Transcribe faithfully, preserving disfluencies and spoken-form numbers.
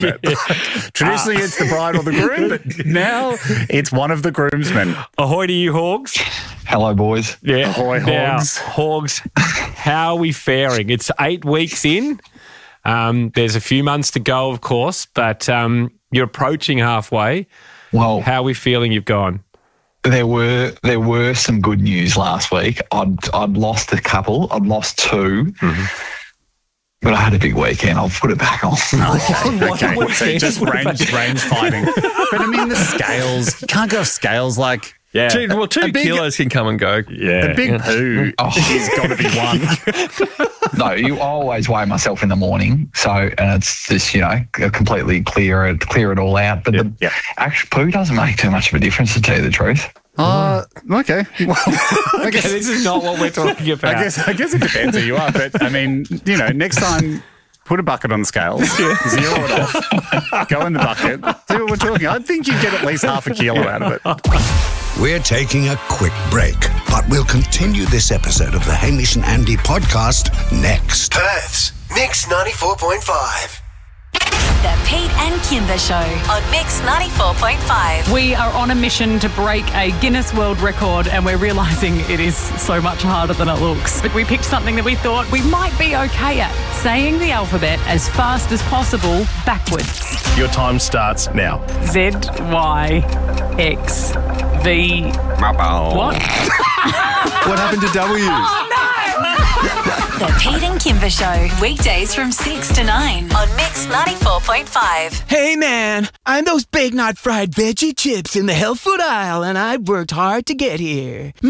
it. Traditionally, it's the bride or the groom, but now it's one of the groomsmen. Ahoy to you, Hogs. Hello, boys. Yeah. Ahoy, now, Hogs. Hogs, how are we faring? It's eight weeks in. Um, there's a few months to go, of course, but um, you're approaching halfway. Well, how are we feeling you've gone? There were there were some good news last week. I'd I'd lost a couple. I'd lost two. Mm-hmm. But I had a big weekend. I'll put it back on. Okay, okay. So just range, range fighting. But I mean, the scales, you can't go off scales like... Yeah. Two, well, two big, kilos can come and go. Yeah. The big poo oh. has got to be one. No, you always weigh myself in the morning. So, and it's just, you know, completely clear it, clear it all out. But yep. the Yep. actual poo doesn't make too much of a difference, to tell you the truth. Uh, okay. Well, I guess this is not what we're talking about. I guess, I guess it depends who you are. But, I mean, you know, next time... Put a bucket on the scales, zero it off, go in the bucket, see what we're talking. I think you get at least half a kilo out of it. We're taking a quick break, but we'll continue this episode of the Hamish and Andy podcast next. Perth's Mix ninety-four point five. The Pete and Kimber Show on Mix ninety-four point five. We are on a mission to break a Guinness World Record, and we're realising it is so much harder than it looks. But we picked something that we thought we might be okay at, saying the alphabet as fast as possible backwards. Your time starts now. Z, Y, X, V... What? What happened to W? Oh, no! The Pete and Kimber Show, weekdays from six to nine on Mix ninety-four point five. Hey, man, I'm those Big Knot fried veggie chips in the health food aisle, and I worked hard to get here.